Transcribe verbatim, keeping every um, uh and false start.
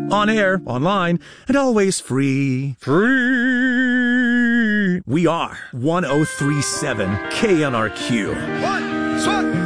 On air, online, and always free. Free. We are one oh three point seven K N R Q. One, two.